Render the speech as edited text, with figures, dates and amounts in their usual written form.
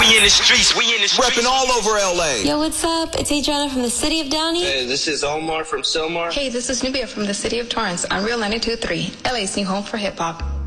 We in the streets. Repping all over LA. Yo, what's up? It's Adriana from the city of Downey. Hey, this is Omar from Sylmar. Hey, this is Nubia from the city of Torrance on Real 92.3, LA's new home for hip hop.